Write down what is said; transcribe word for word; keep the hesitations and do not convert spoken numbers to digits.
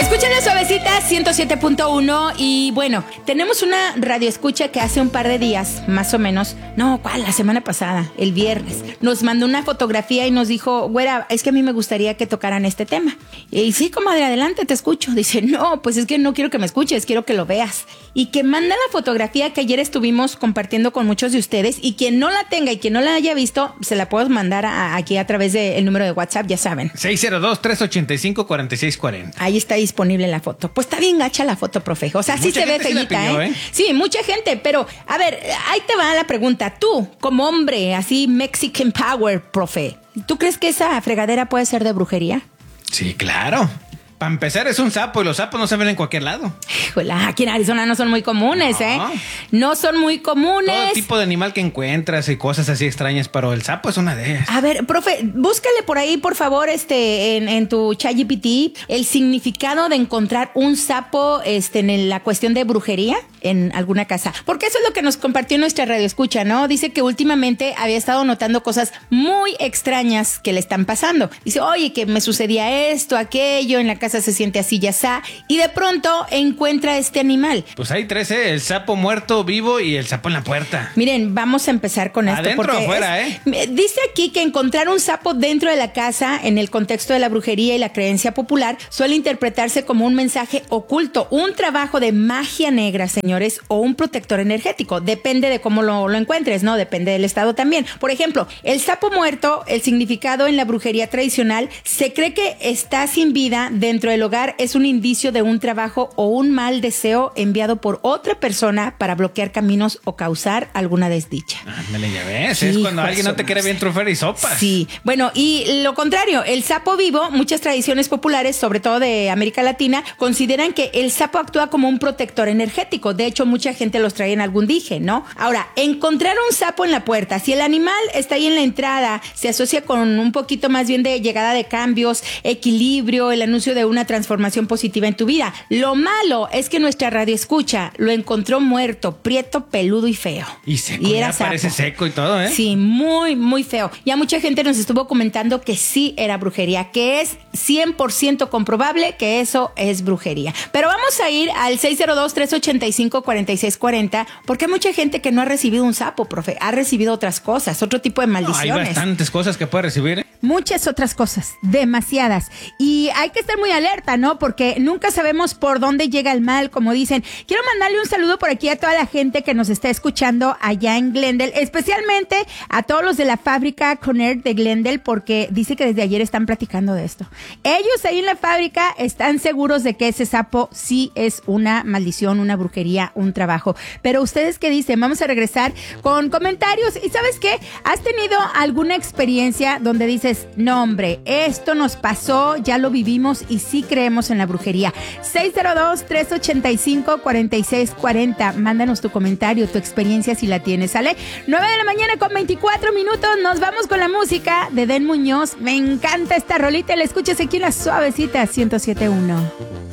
Escuchen la suavecita ciento siete punto uno y bueno, tenemos una radioescucha que hace un par de días, más o menos, no, ¿cuál? La semana pasada, el viernes, nos mandó una fotografía y nos dijo, güera, es que a mí me gustaría que tocaran este tema. Y sí, comadre, adelante, te escucho. Dice, no, pues es que no quiero que me escuches, quiero que lo veas. Y que manda la fotografía que ayer estuvimos compartiendo con muchos de ustedes y quien no la tenga y quien no la haya visto, se la puedo mandar a, aquí a través del número de WhatsApp, ya saben. seis cero dos, tres ocho cinco, cuatro seis cuatro cero. Ahí está disponible la foto. Pues está bien gacha la foto, profe. O sea, sí se ve feíta, ¿eh? ¿eh? Sí, mucha gente, pero a ver, ahí te va la pregunta. Tú, como hombre, así Mexican Power, profe, ¿tú crees que esa fregadera puede ser de brujería? Sí, claro. Para empezar, es un sapo y los sapos no se ven en cualquier lado. Híjole, aquí en Arizona no son muy comunes, no. ¿eh? No son muy comunes. Todo tipo de animal que encuentras y cosas así extrañas, pero el sapo es una de ellas. A ver, profe, búscale por ahí, por favor, este, en, en tu ChatGPT, el significado de encontrar un sapo este, en la cuestión de brujería en alguna casa. Porque eso es lo que nos compartió nuestra radioescucha, ¿no? Dice que últimamente había estado notando cosas muy extrañas que le están pasando. Dice, oye, que me sucedía esto, aquello, en la casa se siente así, ya está, y de pronto encuentra este animal. Pues hay tres, ¿eh? El sapo muerto, vivo y el sapo en la puerta. Miren, vamos a empezar con esto. Adentro o afuera, es, ¿eh? Dice aquí que encontrar un sapo dentro de la casa, en el contexto de la brujería y la creencia popular, suele interpretarse como un mensaje oculto, un trabajo de magia negra, señores, o un protector energético. Depende de cómo lo, lo encuentres, ¿no? Depende del estado también. Por ejemplo, el sapo muerto, el significado en la brujería tradicional, se cree que está sin vida dentro del hogar, es un indicio de un trabajo o un mal deseo enviado por otra persona para bloquear caminos o causar alguna desdicha. Ándale, ya ves, sí, es cuando alguien no te quiere bien trufar y sopas. Sí, bueno, y lo contrario, el sapo vivo, muchas tradiciones populares, sobre todo de América Latina, consideran que el sapo actúa como un protector energético. De hecho, mucha gente los trae en algún dije, ¿no? Ahora, encontrar un sapo en la puerta, si el animal está ahí en la entrada, se asocia con un poquito más bien de llegada de cambios, equilibrio, el anuncio de una transformación positiva en tu vida. Lo malo es que nuestra radioescucha lo encontró muerto, prieto, peludo y feo. Y seco, y era ya parece seco y todo, ¿eh? Sí, muy, muy feo. Ya mucha gente nos estuvo comentando que sí era brujería, que es cien por ciento comprobable que eso es brujería. Pero vamos a ir al seis cero dos, tres ocho cinco, cuatro seis cuatro cero, porque hay mucha gente que no ha recibido un sapo, profe. Ha recibido otras cosas, otro tipo de maldiciones. No, hay bastantes cosas que puede recibir. Muchas otras cosas, demasiadas. Y hay que estar muy alerta, ¿no? Porque nunca sabemos por dónde llega el mal, como dicen. Quiero mandarle un saludo por aquí a toda la gente que nos está escuchando allá en Glendale, especialmente a todos los de la fábrica Conair de Glendale, porque dice que desde ayer están platicando de esto. Ellos ahí en la fábrica están seguros de que ese sapo sí es una maldición, una brujería, un trabajo. Pero ustedes, ¿qué dicen? Vamos a regresar con comentarios. ¿Y sabes qué? ¿Has tenido alguna experiencia donde dices, no, hombre, esto nos pasó, ya lo vivimos y sí creemos en la brujería? seis cero dos, tres ocho cinco, cuatro seis cuatro cero. Mándanos tu comentario, tu experiencia si la tienes, ¿sale? nueve de la mañana con veinticuatro minutos. Nos vamos con la música de Den Muñoz. Me encanta esta rolita. La escuchas aquí en la suavecita ciento siete punto uno.